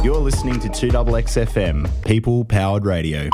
You're listening to 2XXFM, People Powered Radio.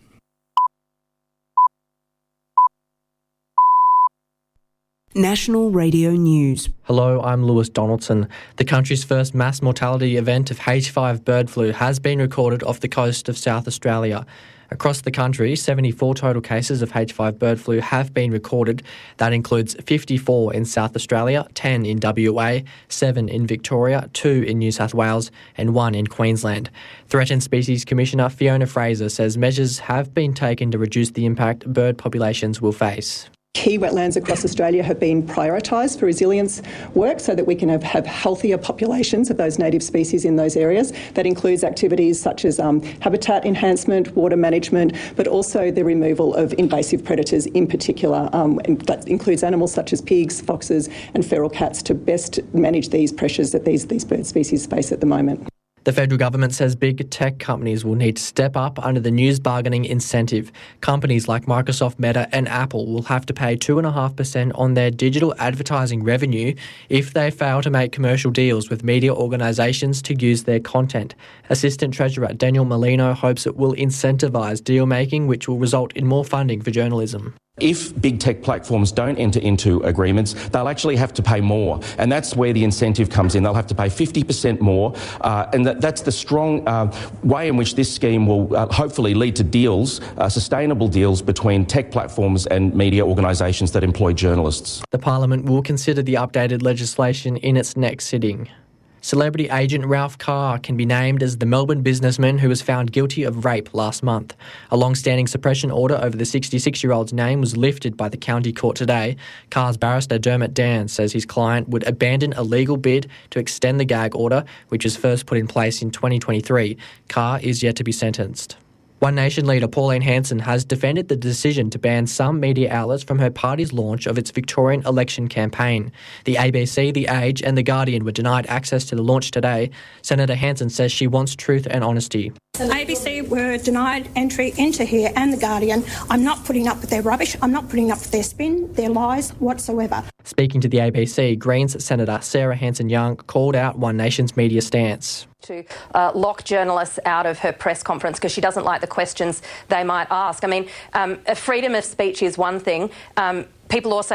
National Radio News. Hello, I'm Lewis Donaldson. The country's first mass mortality event of H5 bird flu has been recorded off the coast of South Australia. Across the country, 74 total cases of H5 bird flu have been recorded. That includes 54 in South Australia, 10 in WA, 7 in Victoria, 2 in New South Wales and 1 in Queensland. Threatened Species Commissioner Fiona Fraser says measures have been taken to reduce the impact bird populations will face. Key wetlands across Australia have been prioritised for resilience work so that we can have healthier populations of those native species in those areas. That includes activities such as habitat enhancement, water management, but also the removal of invasive predators in particular. And that includes animals such as pigs, foxes and feral cats to best manage these pressures that these bird species face at the moment. The federal government says big tech companies will need to step up under the news bargaining incentive. Companies like Microsoft, Meta and Apple will have to pay 2.5% on their digital advertising revenue if they fail to make commercial deals with media organisations to use their content. Assistant Treasurer Daniel Molino hopes it will incentivise deal making, which will result in more funding for journalism. If big tech platforms don't enter into agreements, they'll actually have to pay more. And that's where the incentive comes in. They'll have to pay 50% more. And that's the strong way in which this scheme will hopefully lead to deals, sustainable deals between tech platforms and media organisations that employ journalists. The Parliament will consider the updated legislation in its next sitting. Celebrity agent Ralph Carr can be named as the Melbourne businessman who was found guilty of rape last month. A long-standing suppression order over the 66-year-old's name was lifted by the county court today. Carr's barrister Dermot Dan says his client would abandon a legal bid to extend the gag order, which was first put in place in 2023. Carr is yet to be sentenced. One Nation leader Pauline Hanson has defended the decision to ban some media outlets from her party's launch of its Victorian election campaign. The ABC, The Age and The Guardian were denied access to the launch today. Senator Hanson says she wants truth and honesty. ABC were denied entry into here and The Guardian. I'm not putting up with their rubbish. I'm not putting up with their spin, their lies whatsoever. Speaking to the ABC, Greens Senator Sarah Hanson-Young called out One Nation's media stance. To lock journalists out of her press conference because she doesn't like the questions they might ask. I mean, freedom of speech is one thing. People also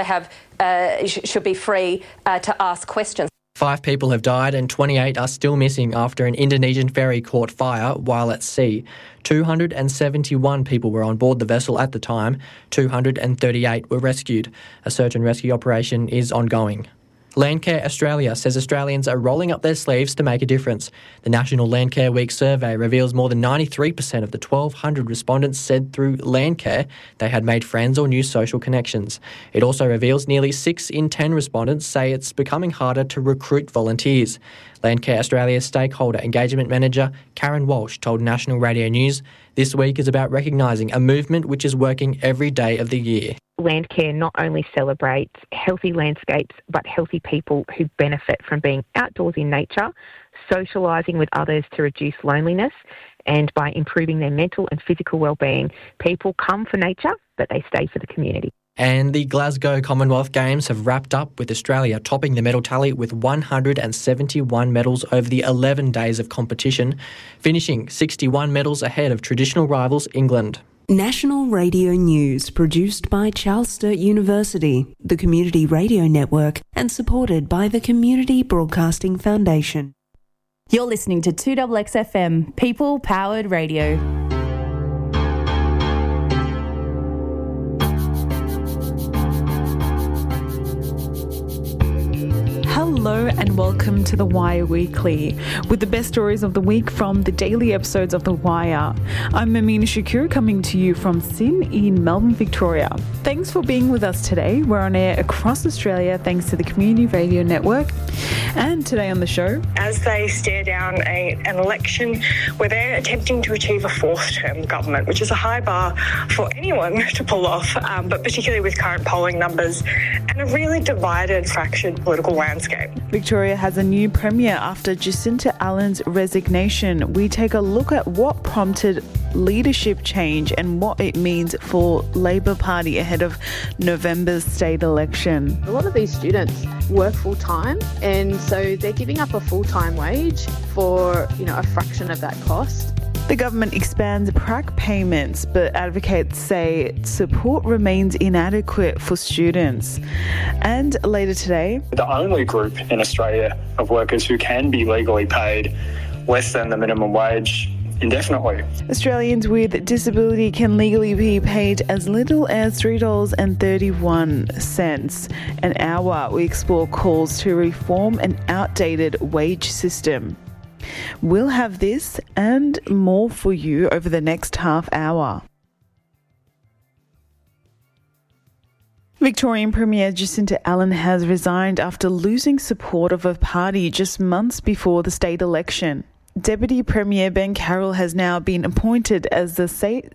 should be free to ask questions. 5 people have died and 28 are still missing after an Indonesian ferry caught fire while at sea. 271 people were on board the vessel at the time. 238 were rescued. A search and rescue operation is ongoing. Landcare Australia says Australians are rolling up their sleeves to make a difference. The National Landcare Week survey reveals more than 93% of the 1,200 respondents said through Landcare they had made friends or new social connections. It also reveals nearly 6 in 10 respondents say it's becoming harder to recruit volunteers. Landcare Australia's stakeholder engagement manager Karen Walsh told National Radio News, "This week is about recognising a movement which is working every day of the year." Landcare not only celebrates healthy landscapes, but healthy people who benefit from being outdoors in nature, socialising with others to reduce loneliness, and by improving their mental and physical well-being. People come for nature, but they stay for the community. And the Glasgow Commonwealth Games have wrapped up with Australia topping the medal tally with 171 medals over the 11 days of competition, finishing 61 medals ahead of traditional rivals England. National Radio News, produced by Charles Sturt University, the Community Radio Network, and supported by the Community Broadcasting Foundation. You're listening to 2XXFM, People Powered Radio. Hello and welcome to The Wire Weekly, with the best stories of the week from the daily episodes of The Wire. I'm Amina Shakur, coming to you from Sin in Melbourne, Victoria. Thanks for being with us today. We're on air across Australia thanks to the Community Radio Network. And today on the show, as they stare down an election where they're attempting to achieve a 4th term government, which is a high bar for anyone to pull off, but particularly with current polling numbers and a really divided, fractured political landscape. Victoria has a new premier after Jacinta Allen's resignation. We take a look at what prompted leadership change and what it means for Labor Party ahead of November's state election. A lot of these students work full-time, and so they're giving up a full-time wage for, a fraction of that cost. The government expands PRAC payments, but advocates say support remains inadequate for students. And later today, the only group in Australia of workers who can be legally paid less than the minimum wage indefinitely. Australians with disability can legally be paid as little as $3.31 an hour. We explore calls to reform an outdated wage system. We'll have this and more for you over the next half hour. Victorian Premier Jacinta Allan has resigned after losing support of her party just months before the state election. Deputy Premier Ben Carroll has now been appointed as the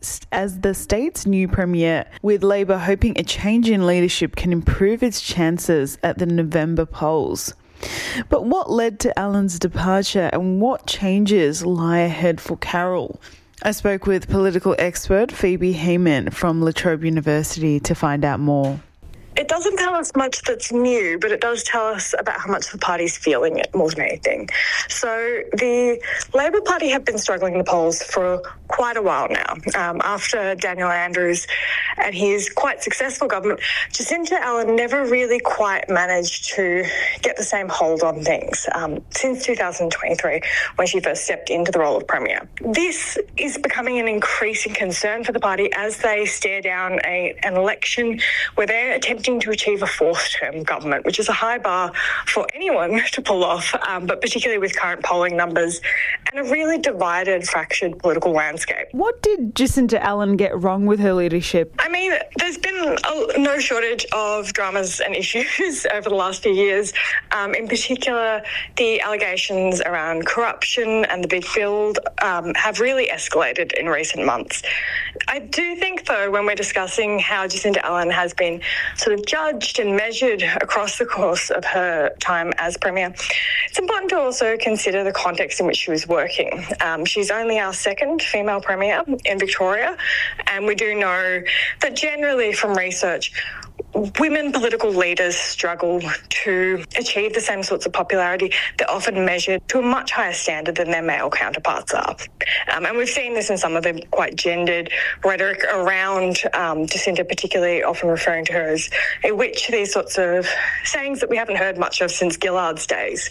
state's new premier, with Labor hoping a change in leadership can improve its chances at the November polls. But what led to Allan's departure and what changes lie ahead for Carroll? I spoke with political expert Phoebe Heyman from La Trobe University to find out more. It doesn't tell us much that's new, but it does tell us about how much the party's feeling it more than anything. So the Labor Party have been struggling in the polls for quite a while now. After Daniel Andrews and his quite successful government, Jacinta Allan never really quite managed to get the same hold on things since 2023, when she first stepped into the role of Premier. This is becoming an increasing concern for the party as they stare down an election where they're attempting to achieve a fourth-term government, which is a high bar for anyone to pull off, but particularly with current polling numbers and a really divided, fractured political landscape. What did Jacinta Allan get wrong with her leadership? I mean, there's been no shortage of dramas and issues over the last few years. In particular, the allegations around corruption and the big build have really escalated in recent months. I do think, though, when we're discussing how Jacinta Allan has been sort of judged and measured across the course of her time as Premier, it's important to also consider the context in which she was working. She's only our second female Premier in Victoria, and we do know that generally from research, women political leaders struggle to achieve the same sorts of popularity. They're often measured to a much higher standard than their male counterparts are. And we've seen this in some of the quite gendered rhetoric around Jacinta, particularly often referring to her as a witch, these sorts of sayings that we haven't heard much of since Gillard's days.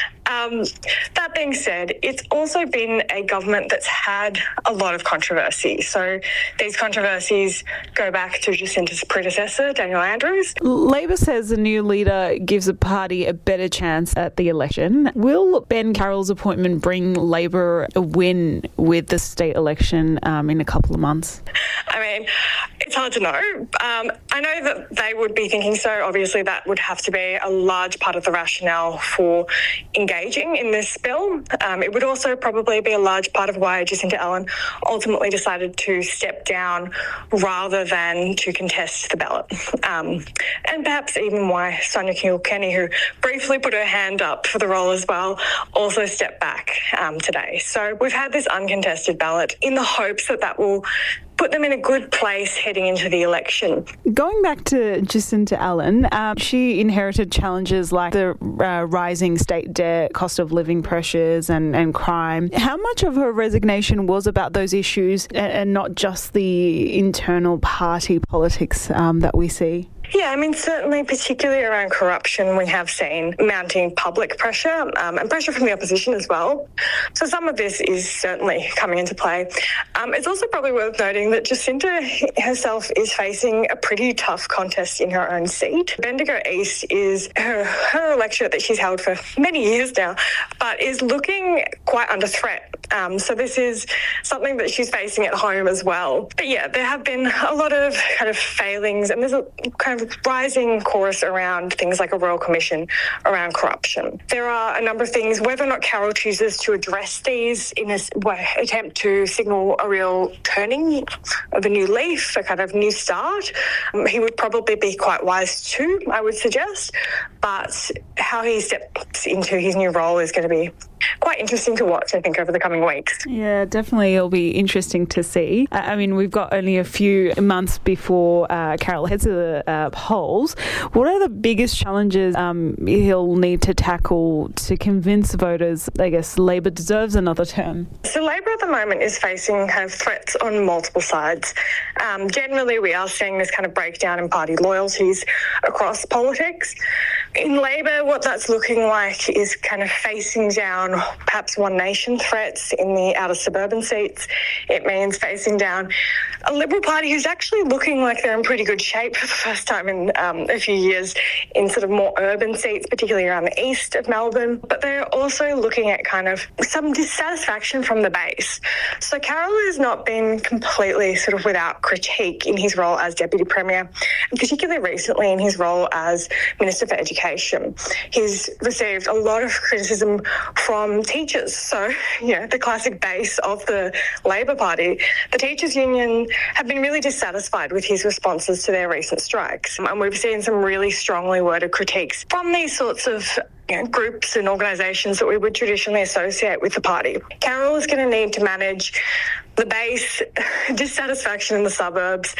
That being said, it's also been a government that's had a lot of controversy. So these controversies go back to Jacinta's predecessor, Daniel Andrews. Labor says the new leader gives the party a better chance at the election. Will Ben Carroll's appointment bring Labor a win with the state election in a couple of months? I mean, it's hard to know. I know that they would be thinking so. Obviously, that would have to be a large part of the rationale for engaging in this bill. It would also probably be a large part of why Jacinta Allan ultimately decided to step down rather than to contest the ballot. And perhaps even why Sonia Kilkenny, who briefly put her hand up for the role as well, also stepped back today. So we've had this uncontested ballot in the hopes that that will put them in a good place heading into the election. Going back to Jacinta Allan, she inherited challenges like the rising state debt, cost of living pressures and crime. How much of her resignation was about those issues and not just the internal party politics that we see? Yeah, I mean, certainly, particularly around corruption, we have seen mounting public pressure and pressure from the opposition as well. So some of this is certainly coming into play. It's also probably worth noting that Jacinta herself is facing a pretty tough contest in her own seat. Bendigo East is her electorate that she's held for many years now, but is looking quite under threat. So this is something that she's facing at home as well. But yeah, there have been a lot of kind of failings, and there's a kind of rising chorus around things like a Royal Commission around corruption. There are a number of things, whether or not Carroll chooses to address these in an attempt to signal a real turning of a new leaf, a kind of new start. He would probably be quite wise too, I would suggest. But how he steps into his new role is going to be quite interesting to watch, I think, over the coming weeks. Yeah, definitely it'll be interesting to see. I mean, we've got only a few months before Carroll heads to the polls. What are the biggest challenges he'll need to tackle to convince voters, I guess, Labor deserves another term? So Labor at the moment is facing kind of threats on multiple sides. Generally, we are seeing this kind of breakdown in party loyalties across politics. In Labor, what that's looking like is kind of facing down perhaps One Nation threats in the outer suburban seats. It means facing down a Liberal Party who's actually looking like they're in pretty good shape for the first time in a few years in sort of more urban seats, particularly around the east of Melbourne. But they're also looking at kind of some dissatisfaction from the base. So Carroll has not been completely sort of without critique in his role as Deputy Premier, and particularly recently in his role as Minister for Education. He's received a lot of criticism from teachers. So, the classic base of the Labor Party. The Teachers Union have been really dissatisfied with his responses to their recent strikes. And we've seen some really strongly worded critiques from these sorts of groups and organisations that we would traditionally associate with the party. Carroll is going to need to manage the base, dissatisfaction in the suburbs,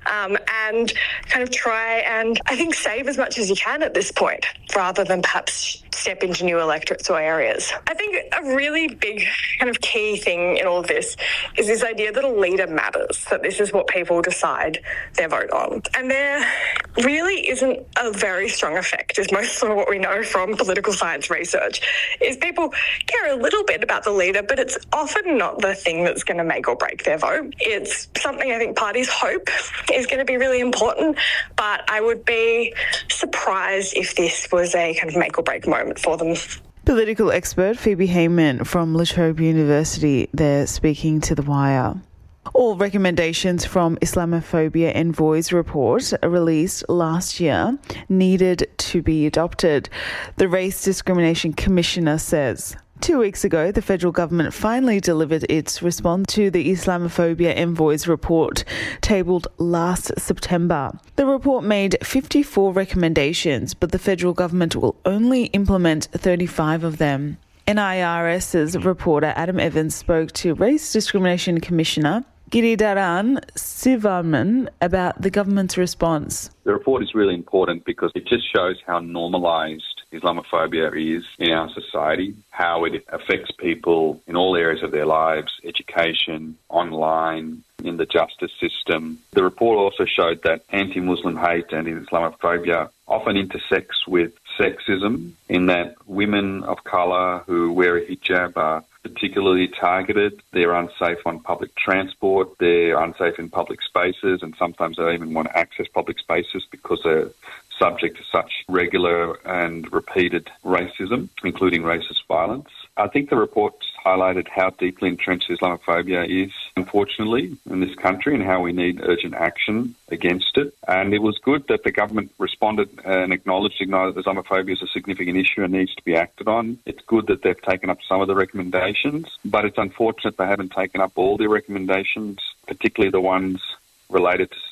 and kind of try and, I think, save as much as he can at this point, rather than perhaps step into new electorates or areas. I think a really big kind of key thing in all of this is this idea that a leader matters, that this is what people decide their vote on. And there really isn't a very strong effect, is most of what we know from political science research, is people care a little bit about the leader, but it's often not the thing that's going to make or break their vote. It's something I think parties hope is going to be really important, but I would be surprised if this was a kind of make or break moment for them. Political expert Phoebe Heyman from La Trobe University there speaking to The Wire. All recommendations from Islamophobia Envoy's report released last year needed to be adopted, the Race Discrimination Commissioner says. 2 weeks ago, the federal government finally delivered its response to the Islamophobia Envoy's report, tabled last September. The report made 54 recommendations, but the federal government will only implement 35 of them. NIRS's reporter Adam Evans spoke to Race Discrimination Commissioner Giridharan Sivaman about the government's response. The report is really important because it just shows how normalised Islamophobia is in our society, how it affects people in all areas of their lives, education, online, in the justice system. The report also showed that anti-Muslim hate and Islamophobia often intersects with sexism, in that women of colour who wear a hijab are particularly targeted. They're unsafe on public transport, they're unsafe in public spaces, and sometimes they don't even want to access public spaces because they're subject to such regular and repeated racism, including racist violence. I think the report highlighted how deeply entrenched Islamophobia is, unfortunately, in this country, and how we need urgent action against it. And it was good that the government responded and acknowledged that Islamophobia is a significant issue and needs to be acted on. It's good that they've taken up some of the recommendations, but it's unfortunate they haven't taken up all the recommendations, particularly the ones related to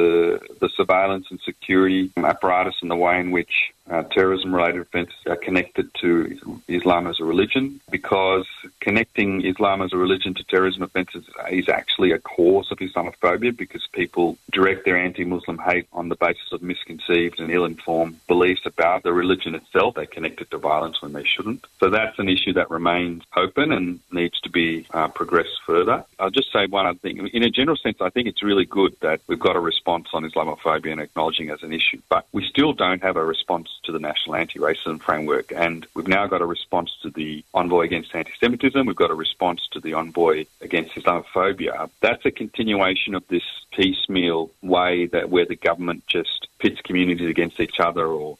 the surveillance and security apparatus and the way in which terrorism-related offences are connected to Islam as a religion, because connecting Islam as a religion to terrorism offences is actually a cause of Islamophobia, because people direct their anti-Muslim hate on the basis of misconceived and ill-informed beliefs about the religion itself. They connect it to violence when they shouldn't. So that's an issue that remains open and needs to be progressed further. I'll just say one other thing. In a general sense, I think it's really good that we've got a response on Islamophobia and acknowledging it as an issue, but we still don't have a response to the National Anti-Racism Framework, and we've now got a response to the Envoy Against Anti-Semitism, we've got a response to the Envoy Against Islamophobia. That's a continuation of this piecemeal way that where the government just pits communities against each other or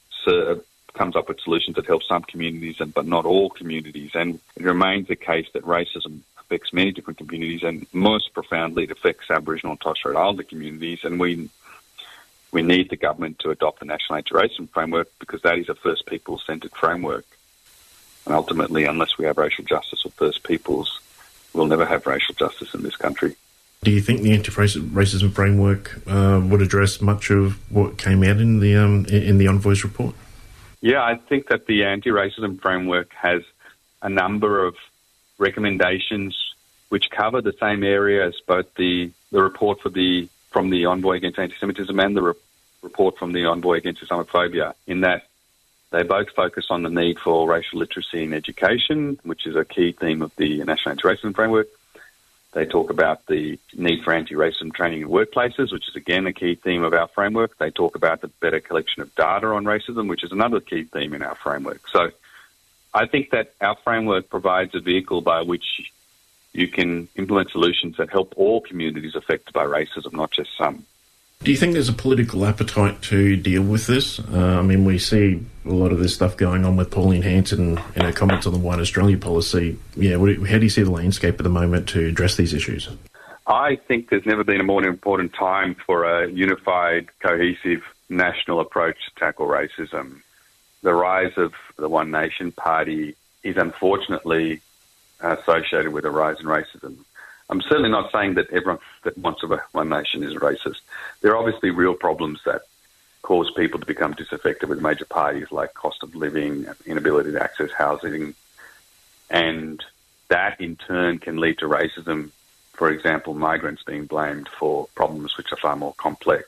comes up with solutions that help some communities but not all communities. And it remains the case that racism affects many different communities, and most profoundly it affects Aboriginal and Torres Strait Islander communities, and we need the government to adopt the National Anti-Racism Framework, because that is a First Peoples-centred framework. And ultimately, unless we have racial justice or First Peoples, we'll never have racial justice in this country. Do you think the Anti-Racism Framework would address much of what came out in the Envoy's report? Yeah, I think that the Anti-Racism Framework has a number of recommendations which cover the same area as both the report from the Envoy Against Anti-Semitism and the report from the Envoy Against Islamophobia, in that they both focus on the need for racial literacy in education, which is a key theme of the National Anti-Racism Framework. They talk about the need for anti-racism training in workplaces, which is, again, a key theme of our framework. They talk about the better collection of data on racism, which is another key theme in our framework. So I think that our framework provides a vehicle by which you can implement solutions that help all communities affected by racism, not just some. Do you think there's a political appetite to deal with this? We see a lot of this stuff going on with Pauline Hanson and her comments on the White Australia policy. Yeah, how do you see the landscape at the moment to address these issues? I think there's never been a more important time for a unified, cohesive national approach to tackle racism. The rise of the One Nation Party is unfortunately associated with a rise in racism. I'm certainly not saying that everyone that wants a One Nation is racist. There are obviously real problems that cause people to become disaffected with major parties, like cost of living, inability to access housing, and that in turn can lead to racism. For example, migrants being blamed for problems which are far more complex.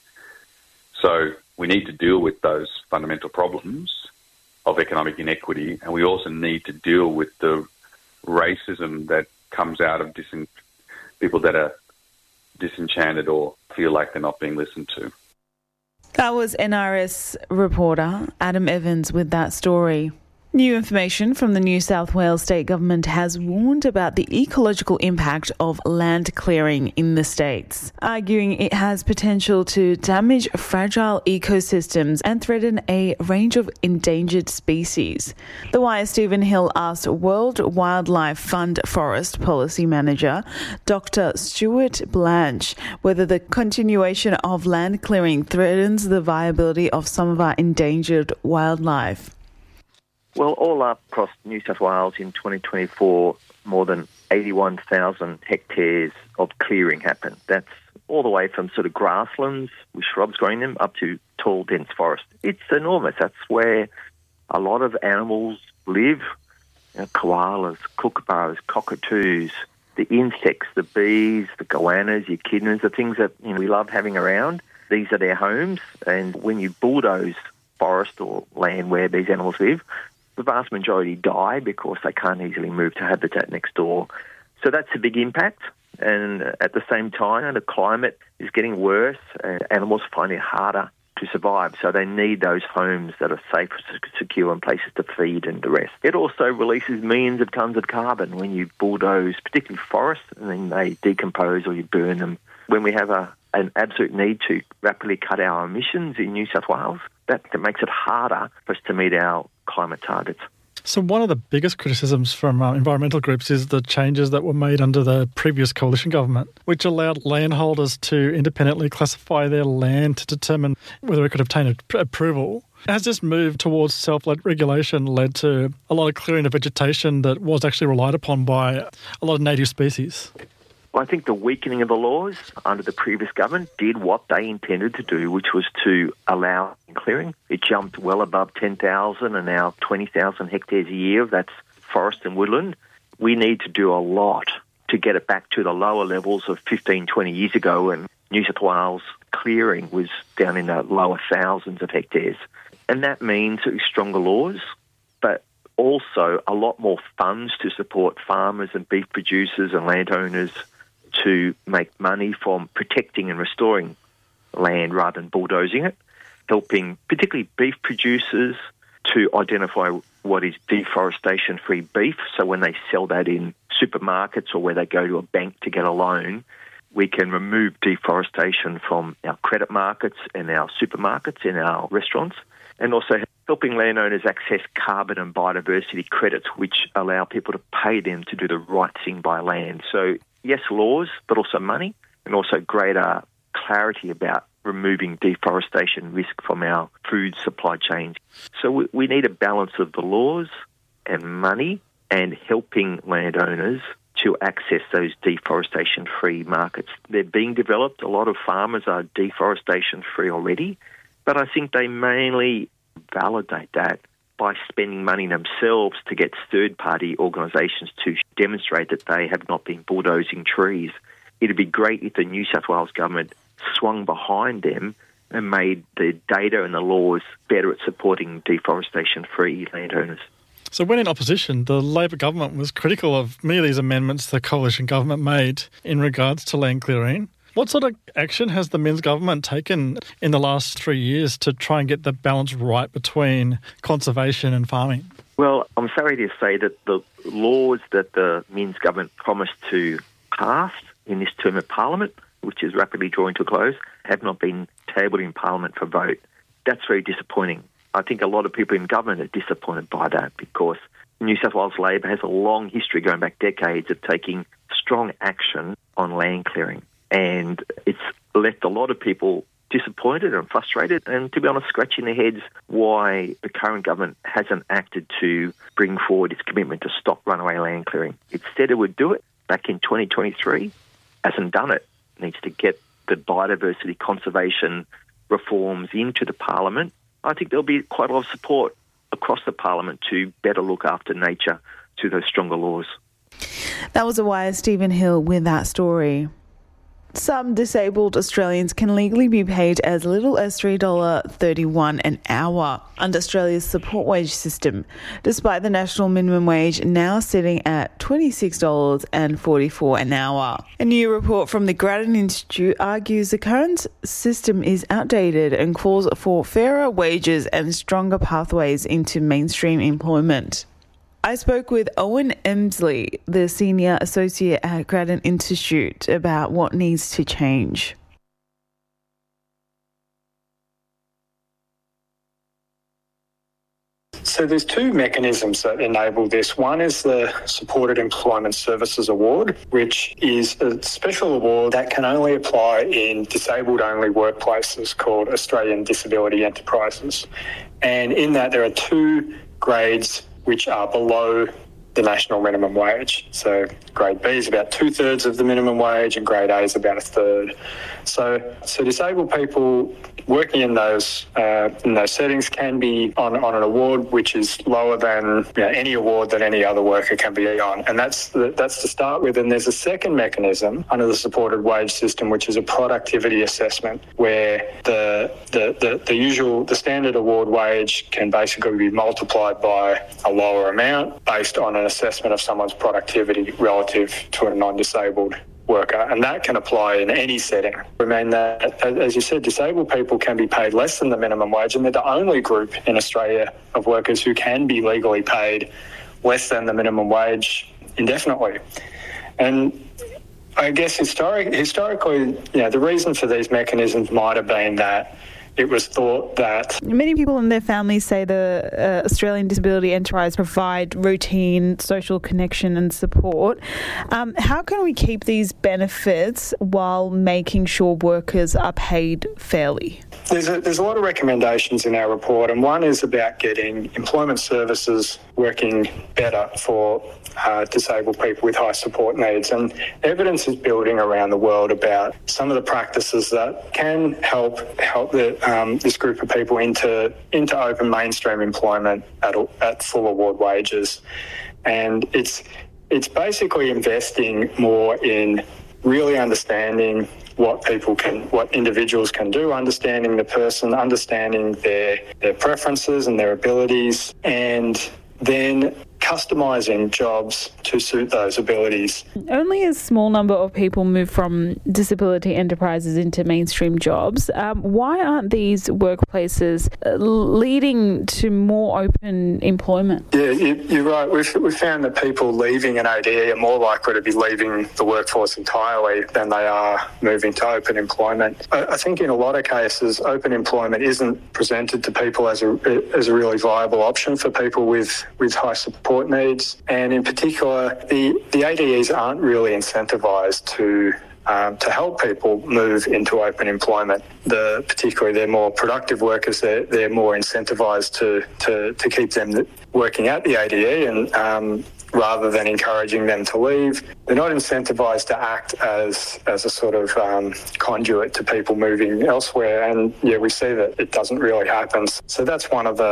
So we need to deal with those fundamental problems of economic inequity, and we also need to deal with the racism that comes out of people that are disenchanted or feel like they're not being listened to. That was NRS reporter Adam Evans with that story. New information from the New South Wales State Government has warned about the ecological impact of land clearing in the states, arguing it has potential to damage fragile ecosystems and threaten a range of endangered species. The Wire Stephen Hill asked World Wildlife Fund Forest Policy Manager Dr. Stuart Blanche whether the continuation of land clearing threatens the viability of some of our endangered wildlife. Well, all up across New South Wales in 2024, more than 81,000 hectares of clearing happened. That's all the way from sort of grasslands with shrubs growing them up to tall, dense forest. It's enormous. That's where a lot of animals live. Koalas, kookaburras, cockatoos, the insects, the bees, the goannas, your echidnas, the things that we love having around. These are their homes. And when you bulldoze forest or land where these animals live, the vast majority die because they can't easily move to habitat next door. So that's a big impact. And at the same time, the climate is getting worse. Animals find it harder to survive. So they need those homes that are safe, secure, and places to feed and to rest. It also releases millions of tonnes of carbon when you bulldoze, particularly forests, and then they decompose or you burn them. When we have an absolute need to rapidly cut our emissions in New South Wales, that makes it harder for us to meet our climate targets. So one of the biggest criticisms from environmental groups is the changes that were made under the previous coalition government, which allowed landholders to independently classify their land to determine whether it could obtain approval. Has this move towards self-led regulation led to a lot of clearing of vegetation that was actually relied upon by a lot of native species? Well, I think the weakening of the laws under the previous government did what they intended to do, which was to allow clearing. It jumped well above 10,000 and now 20,000 hectares a year. That's forest and woodland. We need to do a lot to get it back to the lower levels of 15, 20 years ago when New South Wales clearing was down in the lower thousands of hectares. And that means stronger laws, but also a lot more funds to support farmers and beef producers and landowners to make money from protecting and restoring land rather than bulldozing it, helping particularly beef producers to identify what is deforestation-free beef. So when they sell that in supermarkets or where they go to a bank to get a loan, we can remove deforestation from our credit markets and our supermarkets and our restaurants, and also helping landowners access carbon and biodiversity credits, which allow people to pay them to do the right thing by land. So yes, laws, but also money, and also greater clarity about removing deforestation risk from our food supply chains. So we need a balance of the laws and money and helping landowners to access those deforestation-free markets. They're being developed. A lot of farmers are deforestation-free already, but I think they mainly validate that by spending money themselves to get third-party organisations to demonstrate that they have not been bulldozing trees. It'd be great if the New South Wales government swung behind them and made the data and the laws better at supporting deforestation-free landowners. So when in opposition, the Labor government was critical of many of these amendments the coalition government made in regards to land clearing. What sort of action has the Minns government taken in the last 3 years to try and get the balance right between conservation and farming? Well, I'm sorry to say that the laws that the Minns government promised to pass in this term of Parliament, which is rapidly drawing to a close, have not been tabled in Parliament for vote. That's very disappointing. I think a lot of people in government are disappointed by that because New South Wales Labor has a long history, going back decades, of taking strong action on land clearing. And it's left a lot of people disappointed and frustrated and, to be honest, scratching their heads why the current government hasn't acted to bring forward its commitment to stop runaway land clearing. It said it would do it back in 2023, hasn't done it. It needs to get the biodiversity conservation reforms into the Parliament. I think there'll be quite a lot of support across the Parliament to better look after nature through those stronger laws. That was a Wire Stephen Hill with that story. Some disabled Australians can legally be paid as little as $3.31 an hour under Australia's support wage system, despite the national minimum wage now sitting at $26.44 an hour. A new report from the Grattan Institute argues the current system is outdated and calls for fairer wages and stronger pathways into mainstream employment. I spoke with Owen Emsley, the Senior Associate at Grattan Institute, about what needs to change. So there's two mechanisms that enable this. One is the Supported Employment Services Award, which is a special award that can only apply in disabled-only workplaces called Australian Disability Enterprises. And in that there are two grades which are below the national minimum wage. So grade B is about 2/3 of the minimum wage and grade A is about 1/3. So disabled people working in those settings can be on an award which is lower than any award that any other worker can be on, and that's to start with. And there's a second mechanism under the supported wage system, which is a productivity assessment, where the standard award wage can basically be multiplied by a lower amount based on an assessment of someone's productivity relative to a non-disabled worker, and that can apply in any setting. I mean that, as you said, disabled people can be paid less than the minimum wage, and they're the only group in Australia of workers who can be legally paid less than the minimum wage indefinitely. And I guess historically, the reason for these mechanisms might have been that it was thought that many people and their families say the Australian Disability Enterprise provide routine social connection and support. How can we keep these benefits while making sure workers are paid fairly? There's a lot of recommendations in our report, and one is about getting employment services working better for disabled people with high support needs. And evidence is building around the world about some of the practices that can help this group of people into open mainstream employment at full award wages. And it's basically investing more in really understanding what individuals can do, understanding the person, understanding their preferences and their abilities, and then customising jobs to suit those abilities. Only a small number of people move from disability enterprises into mainstream jobs. Why aren't these workplaces leading to more open employment? Yeah, you're right. We've found that people leaving an ADE are more likely to be leaving the workforce entirely than they are moving to open employment. I think in a lot of cases, open employment isn't presented to people as a really viable option for people with high support needs, and in particular, the ADEs aren't really incentivised to help people move into open employment. Particularly, they're more productive workers. They're more incentivised to keep them working at the ADE, and rather than encouraging them to leave, they're not incentivised to act as a sort of conduit to people moving elsewhere. And we see that it doesn't really happen. So that's one of the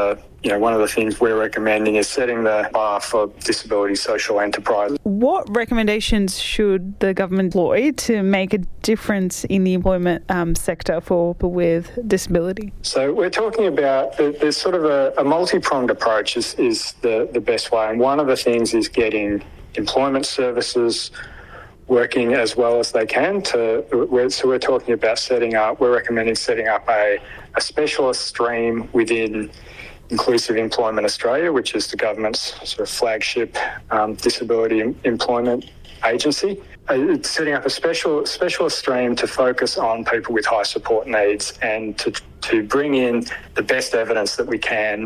one of the things we're recommending is setting the bar for disability social enterprise. What recommendations should the government employ to make a difference in the employment sector for people with disability? So we're talking about, there's sort of a multi-pronged approach is the best way. And one of the things is getting employment services working as well as they can. So we're talking about we're recommending setting up a specialist stream within Inclusive Employment Australia, which is the government's sort of flagship disability employment agency. It's setting up a specialist stream to focus on people with high support needs and to bring in the best evidence that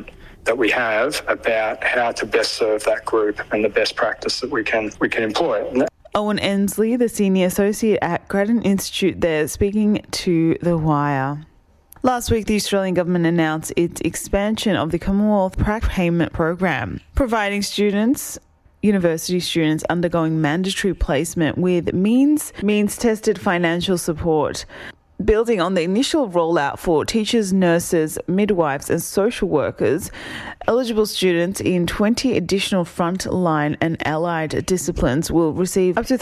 we have about how to best serve that group and the best practice that we can employ. Owen Ensley, the Senior Associate at Grattan Institute there, speaking to The Wire. Last week, the Australian government announced its expansion of the Commonwealth Prac Payment Program, providing university students undergoing mandatory placement with means-tested financial support. Building on the initial rollout for teachers, nurses, midwives and social workers, eligible students in 20 additional frontline and allied disciplines will receive up to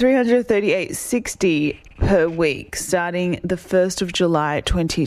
$338.60 per week starting the 1st of July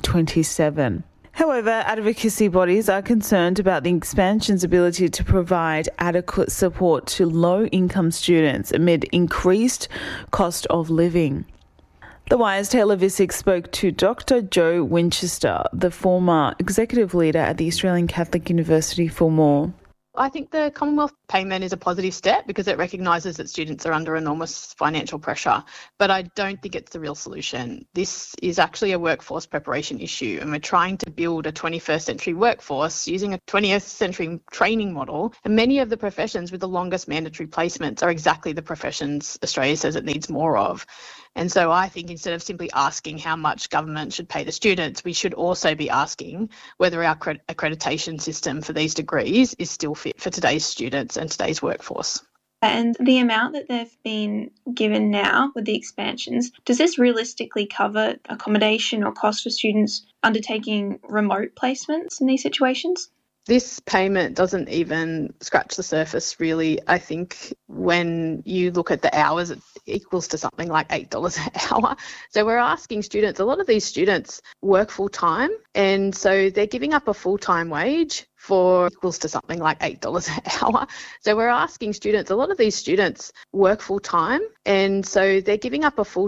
2027. However, advocacy bodies are concerned about the expansion's ability to provide adequate support to low-income students amid increased cost of living. The Wire's Taylor Visick spoke to Dr. Joe Winchester, the former executive leader at the Australian Catholic University, for more. I think the Commonwealth payment is a positive step because it recognises that students are under enormous financial pressure, but I don't think it's the real solution. This is actually a workforce preparation issue, and we're trying to build a 21st century workforce using a 20th century training model, and many of the professions with the longest mandatory placements are exactly the professions Australia says it needs more of. And so I think instead of simply asking how much government should pay the students, we should also be asking whether our accreditation system for these degrees is still fit for today's students and today's workforce. And the amount that they've been given now with the expansions, does this realistically cover accommodation or cost for students undertaking remote placements in these situations? This payment doesn't even scratch the surface, really. I think when you look at the hours, it equals to something like $8 an hour. So we're asking students, a lot of these students work full-time, and so they're giving up a full-time wage for equals to something like $8 an hour. So we're asking students, a lot of these students work full-time, and so they're giving up a full